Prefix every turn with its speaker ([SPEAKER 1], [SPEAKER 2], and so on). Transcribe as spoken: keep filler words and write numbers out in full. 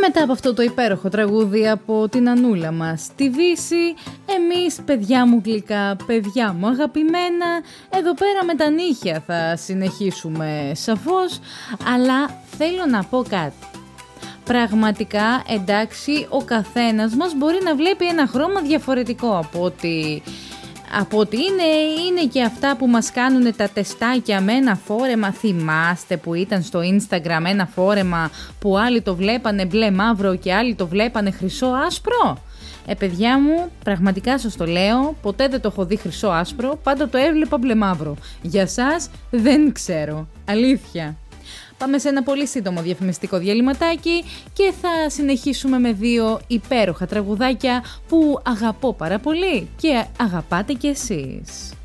[SPEAKER 1] μετά από αυτό το υπέροχο τραγούδι από την Ανούλα μας τη Δύση, εμείς παιδιά μου γλυκά, παιδιά μου αγαπημένα, εδώ πέρα με τα νύχια θα συνεχίσουμε σαφώς, αλλά θέλω να πω κάτι. Πραγματικά, εντάξει, ο καθένας μας μπορεί να βλέπει ένα χρώμα διαφορετικό από ότι... Από ότι είναι, είναι και αυτά που μας κάνουν τα τεστάκια με ένα φόρεμα. Θυμάστε που ήταν στο Instagram ένα φόρεμα που άλλοι το βλέπανε μπλε μαύρο και άλλοι το βλέπανε χρυσό άσπρο? Ε παιδιά μου, πραγματικά σας το λέω, ποτέ δεν το έχω δει χρυσό άσπρο, πάντα το έβλεπα μπλε μαύρο. Για σας δεν ξέρω, αλήθεια. Πάμε σε ένα πολύ σύντομο διαφημιστικό διαλυματάκι και θα συνεχίσουμε με δύο υπέροχα τραγουδάκια που αγαπώ πάρα πολύ και αγαπάτε κι εσείς.